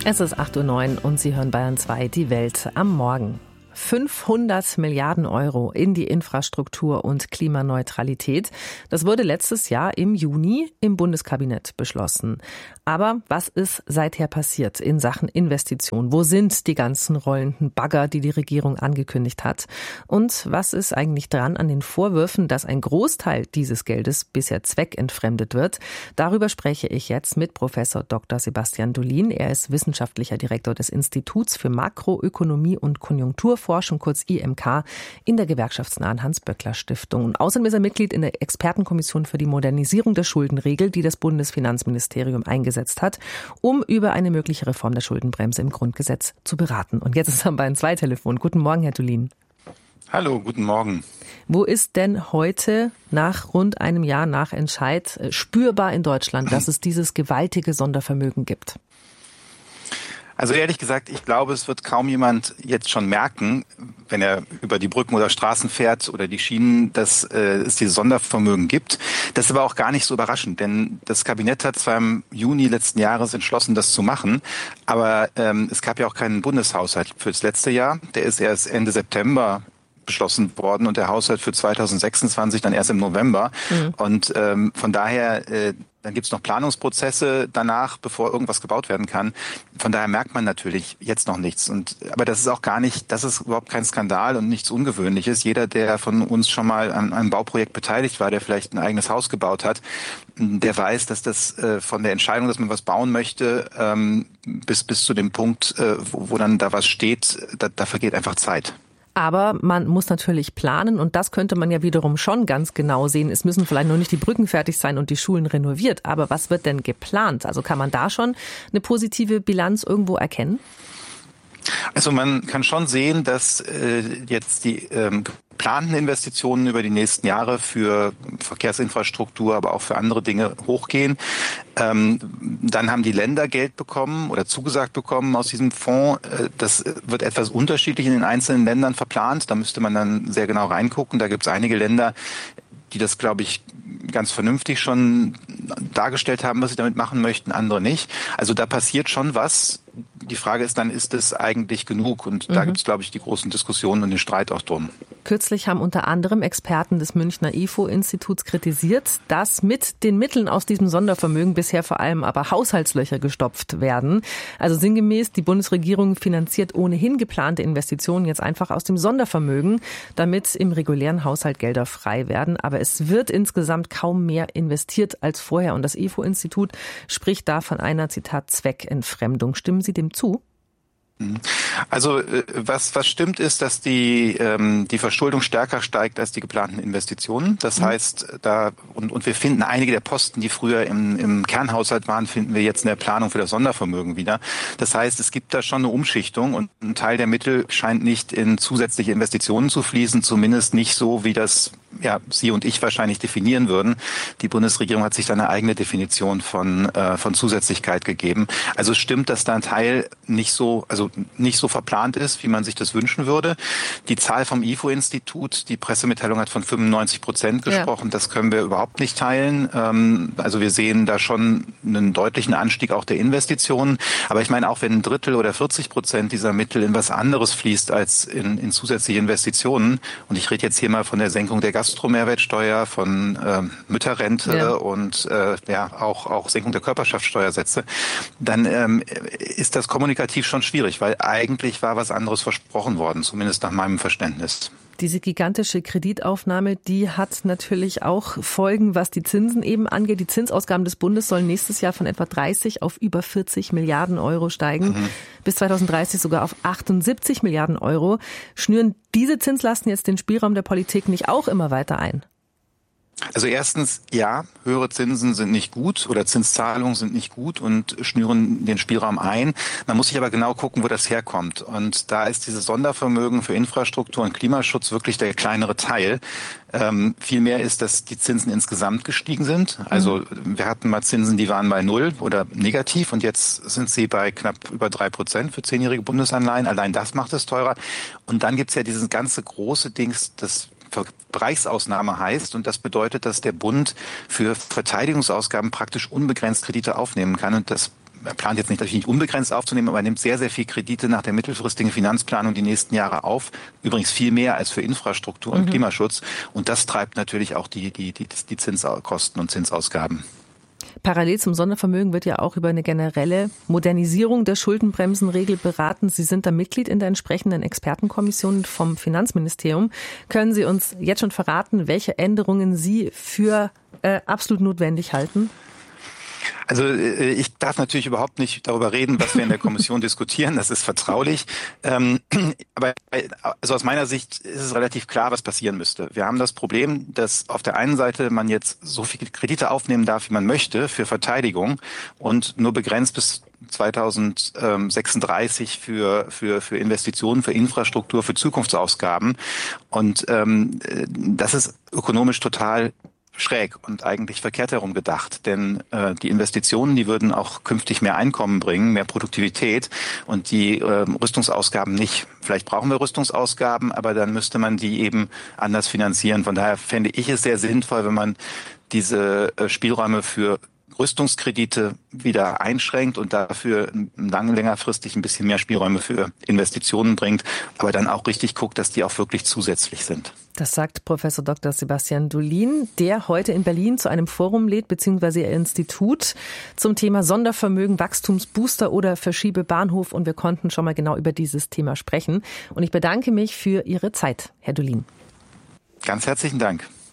Es ist 8:09 Uhr und Sie hören Bayern 2, die Welt am Morgen. 500 Milliarden Euro in die Infrastruktur und Klimaneutralität. Das wurde letztes Jahr im Juni im Bundeskabinett beschlossen. Aber was ist seither passiert in Sachen Investitionen? Wo sind die ganzen rollenden Bagger, die die Regierung angekündigt hat? Und was ist eigentlich dran an den Vorwürfen, dass ein Großteil dieses Geldes bisher zweckentfremdet wird? Darüber spreche ich jetzt mit Professor Dr. Sebastian Dolin. Er ist wissenschaftlicher Direktor des Instituts für Makroökonomie und Konjunkturforschung, kurz IMK, in der gewerkschaftsnahen Hans-Böckler-Stiftung. Und außerdem ist er Mitglied in der Expertenkommission für die Modernisierung der Schuldenregel, die das Bundesfinanzministerium eingesetzt hat, um über eine mögliche Reform der Schuldenbremse im Grundgesetz zu beraten. Und jetzt ist er beim Zwei-Telefon. Guten Morgen, Herr Dolin. Hallo, guten Morgen. Wo ist denn heute, nach rund einem Jahr nach Entscheid, spürbar in Deutschland, dass es dieses gewaltige Sondervermögen gibt? Also ehrlich gesagt, ich glaube, es wird kaum jemand jetzt schon merken, wenn er über die Brücken oder Straßen fährt oder die Schienen, dass es dieses Sondervermögen gibt. Das ist aber auch gar nicht so überraschend, denn das Kabinett hat zwar im Juni letzten Jahres entschlossen, das zu machen, aber es gab ja auch keinen Bundeshaushalt für das letzte Jahr. Der ist erst Ende September beschlossen worden und der Haushalt für 2026 dann erst im November. Und von daher dann gibt's noch Planungsprozesse danach, bevor irgendwas gebaut werden kann. Von daher merkt man natürlich jetzt noch nichts. Aber das ist auch das ist überhaupt kein Skandal und nichts Ungewöhnliches. Jeder, der von uns schon mal an einem Bauprojekt beteiligt war, der vielleicht ein eigenes Haus gebaut hat, der weiß, dass das von der Entscheidung, dass man was bauen möchte, bis zu dem Punkt, wo dann da was steht, da vergeht einfach Zeit. Aber man muss natürlich planen und das könnte man ja wiederum schon ganz genau sehen. Es müssen vielleicht noch nicht die Brücken fertig sein und die Schulen renoviert. Aber was wird denn geplant? Also kann man da schon eine positive Bilanz irgendwo erkennen? Also man kann schon sehen, dass jetzt die geplanten Investitionen über die nächsten Jahre für Verkehrsinfrastruktur, aber auch für andere Dinge hochgehen. Dann haben die Länder Geld bekommen oder zugesagt bekommen aus diesem Fonds. Das wird etwas unterschiedlich in den einzelnen Ländern verplant. Da müsste man dann sehr genau reingucken. Da gibt es einige Länder, die das, glaube ich, ganz vernünftig schon dargestellt haben, was sie damit machen möchten, andere nicht. Also da passiert schon was. Die Frage ist dann, ist es eigentlich genug? Und da gibt es, glaube ich, die großen Diskussionen und den Streit auch drum. Kürzlich haben unter anderem Experten des Münchner IFO-Instituts kritisiert, dass mit den Mitteln aus diesem Sondervermögen bisher vor allem aber Haushaltslöcher gestopft werden. Also sinngemäß, die Bundesregierung finanziert ohnehin geplante Investitionen jetzt einfach aus dem Sondervermögen, damit im regulären Haushalt Gelder frei werden. Aber es wird insgesamt kaum mehr investiert als vorher. Und das IFO-Institut spricht da von einer, Zitat, Zweckentfremdung. Stimmen Sie dem zu? Also was stimmt ist, dass die Verschuldung stärker steigt als die geplanten Investitionen. Das heißt, und wir finden einige der Posten, die früher im Kernhaushalt waren, finden wir jetzt in der Planung für das Sondervermögen wieder. Das heißt, es gibt da schon eine Umschichtung und ein Teil der Mittel scheint nicht in zusätzliche Investitionen zu fließen, zumindest nicht so, wie das Sie und ich wahrscheinlich definieren würden. Die Bundesregierung hat sich da eine eigene Definition von Zusätzlichkeit gegeben. Also es stimmt, dass da ein Teil nicht so verplant ist, wie man sich das wünschen würde. Die Zahl vom IFO-Institut, die Pressemitteilung hat von 95% gesprochen. Ja. Das können wir überhaupt nicht teilen. Also wir sehen da schon einen deutlichen Anstieg auch der Investitionen. Aber ich meine, auch wenn 1/3 oder 40% dieser Mittel in was anderes fließt als in zusätzliche Investitionen, und ich rede jetzt hier mal von der Senkung der Gastromehrwertsteuer, von Mütterrente und auch Senkung der Körperschaftsteuersätze, dann ist das kommunikativ schon schwierig, weil eigentlich war was anderes versprochen worden, zumindest nach meinem Verständnis. Diese gigantische Kreditaufnahme, die hat natürlich auch Folgen, was die Zinsen eben angeht. Die Zinsausgaben des Bundes sollen nächstes Jahr von etwa 30 auf über 40 Milliarden Euro steigen, bis 2030 sogar auf 78 Milliarden Euro. Schnüren diese Zinslasten jetzt den Spielraum der Politik nicht auch immer weiter ein? Also erstens, ja, höhere Zinsen sind nicht gut oder Zinszahlungen sind nicht gut und schnüren den Spielraum ein. Man muss sich aber genau gucken, wo das herkommt. Und da ist dieses Sondervermögen für Infrastruktur und Klimaschutz wirklich der kleinere Teil. Vielmehr ist, dass die Zinsen insgesamt gestiegen sind. Also wir hatten mal Zinsen, die waren bei 0 oder negativ und jetzt sind sie bei knapp über 3% für 10-jährige Bundesanleihen. Allein das macht es teurer. Und dann gibt's ja dieses ganze große Dings, das Bereichsausnahme heißt, und das bedeutet, dass der Bund für Verteidigungsausgaben praktisch unbegrenzt Kredite aufnehmen kann und das er plant jetzt natürlich nicht unbegrenzt aufzunehmen, aber er nimmt sehr, sehr viel Kredite nach der mittelfristigen Finanzplanung die nächsten Jahre auf. Übrigens viel mehr als für Infrastruktur und Klimaschutz. Und das treibt natürlich auch die Zinskosten und Zinsausgaben. Parallel zum Sondervermögen wird ja auch über eine generelle Modernisierung der Schuldenbremsenregel beraten. Sie sind da Mitglied in der entsprechenden Expertenkommission vom Finanzministerium. Können Sie uns jetzt schon verraten, welche Änderungen Sie für absolut notwendig halten? Also ich darf natürlich überhaupt nicht darüber reden, was wir in der Kommission diskutieren. Das ist vertraulich. Aber also aus meiner Sicht ist es relativ klar, was passieren müsste. Wir haben das Problem, dass auf der einen Seite man jetzt so viele Kredite aufnehmen darf, wie man möchte, für Verteidigung und nur begrenzt bis 2036 für Investitionen, für Infrastruktur, für Zukunftsausgaben. Und das ist ökonomisch total schräg und eigentlich verkehrt herum gedacht. Denn die Investitionen, die würden auch künftig mehr Einkommen bringen, mehr Produktivität und die Rüstungsausgaben nicht. Vielleicht brauchen wir Rüstungsausgaben, aber dann müsste man die eben anders finanzieren. Von daher fände ich es sehr sinnvoll, wenn man diese Spielräume für Rüstungskredite wieder einschränkt und dafür längerfristig ein bisschen mehr Spielräume für Investitionen bringt, aber dann auch richtig guckt, dass die auch wirklich zusätzlich sind. Das sagt Professor Dr. Sebastian Dolin, der heute in Berlin zu einem Forum lädt, beziehungsweise Ihr Institut zum Thema Sondervermögen, Wachstumsbooster oder Verschiebebahnhof. Und wir konnten schon mal genau über dieses Thema sprechen. Und ich bedanke mich für Ihre Zeit, Herr Dolin. Ganz herzlichen Dank.